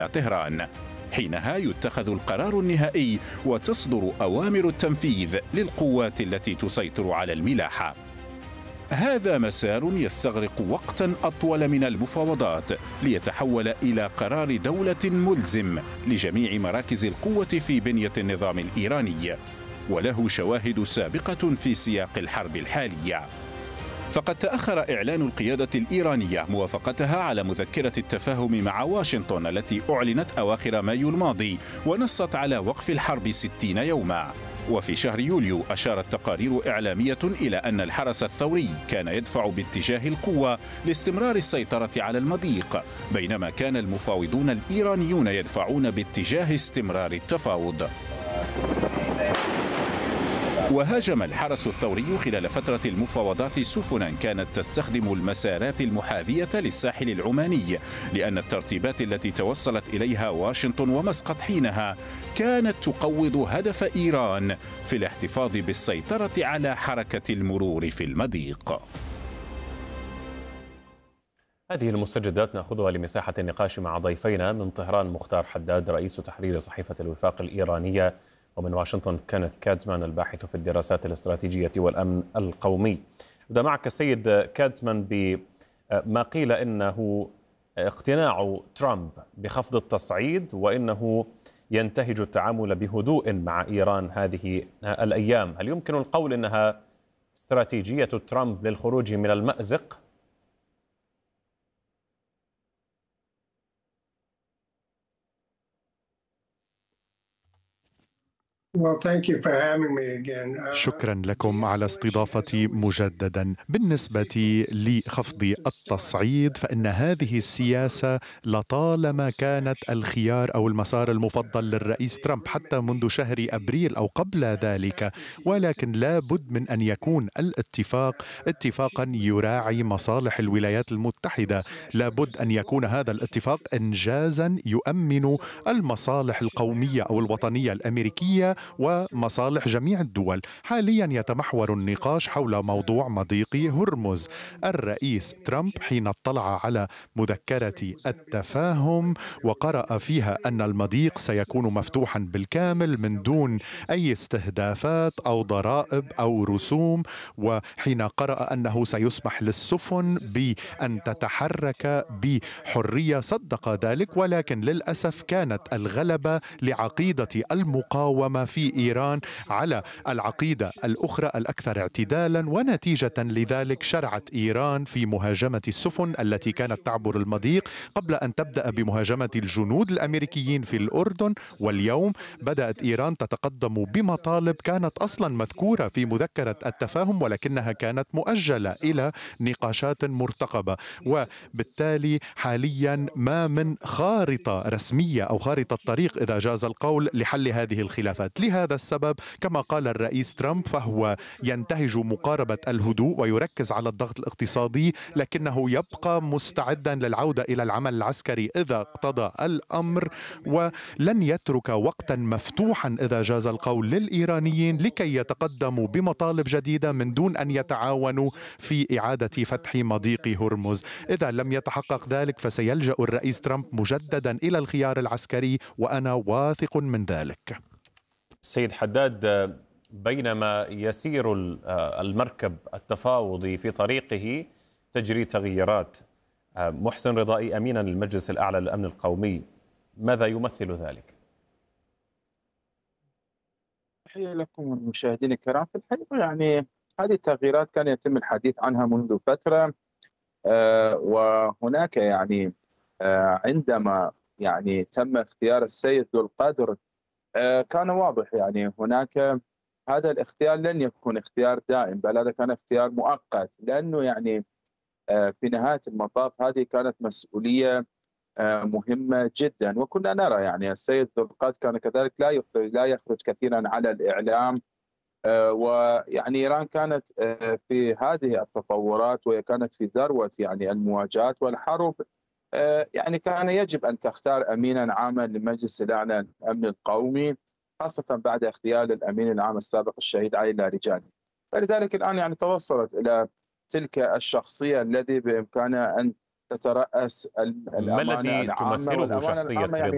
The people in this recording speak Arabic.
طهران. حينها يتخذ القرار النهائي وتصدر أوامر التنفيذ للقوات التي تسيطر على الملاحة. هذا مسار يستغرق وقتا أطول من المفاوضات ليتحول إلى قرار دولة ملزم لجميع مراكز القوة في بنية النظام الإيراني، وله شواهد سابقة في سياق الحرب الحالية. فقد تأخر إعلان القيادة الإيرانية موافقتها على مذكرة التفاهم مع واشنطن التي أعلنت أواخر مايو الماضي ونصت على وقف الحرب 60 يوما. وفي شهر يوليو أشارت تقارير إعلامية إلى أن الحرس الثوري كان يدفع باتجاه القوة لاستمرار السيطرة على المضيق، بينما كان المفاوضون الإيرانيون يدفعون باتجاه استمرار التفاوض. وهاجم الحرس الثوري خلال فترة المفاوضات سفنا كانت تستخدم المسارات المحاذية للساحل العماني، لأن الترتيبات التي توصلت إليها واشنطن ومسقط حينها كانت تقوض هدف إيران في الاحتفاظ بالسيطرة على حركة المرور في المضيق. هذه المستجدات نأخذها لمساحة النقاش مع ضيفينا. من طهران مختار حداد رئيس تحرير صحيفة الوفاق الإيرانية، ومن واشنطن كينيث كاتزمان الباحث في الدراسات الاستراتيجية والأمن القومي. أبدأ معك سيد كاتزمان بما قيل إنه اقتناع ترامب بخفض التصعيد وإنه ينتهج التعامل بهدوء مع إيران هذه الأيام. هل يمكن القول إنها استراتيجية ترامب للخروج من المأزق؟ شكرا لكم على استضافتي مجددا. بالنسبة لخفض التصعيد فإن هذه السياسة لطالما كانت الخيار أو المسار المفضل للرئيس ترامب حتى منذ شهر أبريل أو قبل ذلك، ولكن لا بد من أن يكون الاتفاق اتفاقا يراعي مصالح الولايات المتحدة. لا بد أن يكون هذا الاتفاق إنجازا يؤمن المصالح القومية أو الوطنية الأمريكية ومصالح جميع الدول. حاليا يتمحور النقاش حول موضوع مضيق هرمز. الرئيس ترامب حين اطلع على مذكرة التفاهم وقرأ فيها أن المضيق سيكون مفتوحا بالكامل من دون أي استهدافات أو ضرائب أو رسوم، وحين قرأ أنه سيسمح للسفن بأن تتحرك بحرية صدق ذلك، ولكن للأسف كانت الغلبة لعقيدة المقاومة في إيران على العقيدة الأخرى الأكثر اعتدالا، ونتيجة لذلك شرعت إيران في مهاجمة السفن التي كانت تعبر المضيق قبل أن تبدأ بمهاجمة الجنود الأمريكيين في الأردن. واليوم بدأت إيران تتقدم بمطالب كانت أصلا مذكورة في مذكرة التفاهم ولكنها كانت مؤجلة إلى نقاشات مرتقبة، وبالتالي حاليا ما من خارطة رسمية أو خارطة طريق إذا جاز القول لحل هذه الخلافات. لهذا السبب كما قال الرئيس ترامب فهو ينتهج مقاربة الهدوء ويركز على الضغط الاقتصادي، لكنه يبقى مستعدا للعودة إلى العمل العسكري إذا اقتضى الأمر، ولن يترك وقتا مفتوحا إذا جاز القول للإيرانيين لكي يتقدموا بمطالب جديدة من دون أن يتعاونوا في إعادة فتح مضيق هرمز. إذا لم يتحقق ذلك فسيلجأ الرئيس ترامب مجددا إلى الخيار العسكري، وأنا واثق من ذلك. سيد حداد، بينما يسير المركب التفاوضي في طريقه تجري تغييرات. محسن رضائي أمينا للمجلس الأعلى للأمن القومي، ماذا يمثل ذلك؟ تحية لكم المشاهدين الكرام. في الحقيقة هذه التغييرات كان يتم الحديث عنها منذ فترة، وهناك عندما تم اختيار السيد ذو القدر كان واضح هناك هذا الاختيار لن يكون اختيار دائم، بل هذا كان اختيار مؤقت، لأنه في نهاية المطاف هذه كانت مسؤولية مهمة جدا. وكنا نرى السيد ذو القدر كان كذلك لا يخرج كثيرا على الإعلام، إيران كانت في هذه التطورات وهي كانت في ذروة المواجهات والحرب. كان يجب أن تختار أمينا عاما لمجلس الأعلى للأمن القومي، خاصة بعد اغتيال الأمين العام السابق الشهيد علي لاریجاني. فلذلك الآن توصلت إلى تلك الشخصية الذي بإمكانها أن تترأس ما الأمانة الذي العامة، تمثله والأمانة شخصية العامة